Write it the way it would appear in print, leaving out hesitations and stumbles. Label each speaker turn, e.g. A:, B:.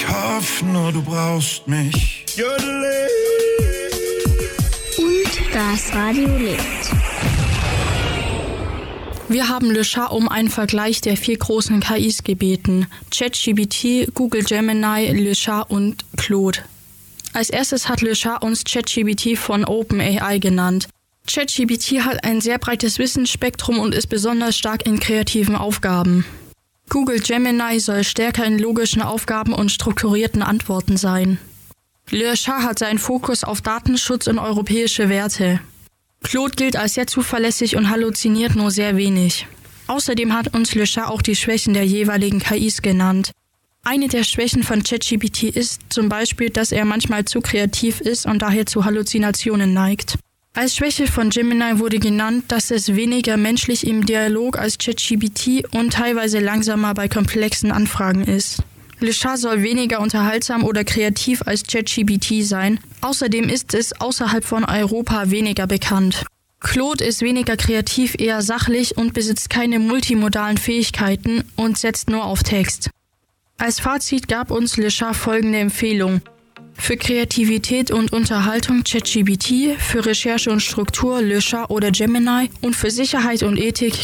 A: hoffe nur, du brauchst mich.
B: Und das Radio lebt.
C: Wir haben Le Chat um einen Vergleich der 4 großen KIs gebeten: ChatGPT, Google Gemini, Le Chat und Claude. Als erstes hat Le Chat uns ChatGPT von OpenAI genannt. ChatGPT hat ein sehr breites Wissensspektrum und ist besonders stark in kreativen Aufgaben. Google Gemini soll stärker in logischen Aufgaben und strukturierten Antworten sein. Le Chat hat seinen Fokus auf Datenschutz und europäische Werte. Claude gilt als sehr zuverlässig und halluziniert nur sehr wenig. Außerdem hat uns Le Chat auch die Schwächen der jeweiligen KIs genannt. Eine der Schwächen von ChatGPT ist zum Beispiel, dass er manchmal zu kreativ ist und daher zu Halluzinationen neigt. Als Schwäche von Gemini wurde genannt, dass es weniger menschlich im Dialog als ChatGPT und teilweise langsamer bei komplexen Anfragen ist. Le Chat soll weniger unterhaltsam oder kreativ als ChatGPT sein. Außerdem ist es außerhalb von Europa weniger bekannt. Claude ist weniger kreativ, eher sachlich und besitzt keine multimodalen Fähigkeiten und setzt nur auf Text. Als Fazit gab uns Le Chat folgende Empfehlung: Für Kreativität und Unterhaltung ChatGPT, für Recherche und Struktur Le Chat oder Gemini und für Sicherheit und Ethik